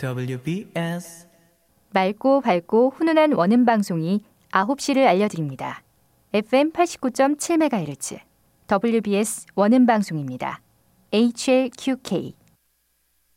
WBS 맑고 밝고 훈훈한 원음 방송이 9시를 알려드립니다. FM 89.7MHz WBS 원음 방송입니다. HLQK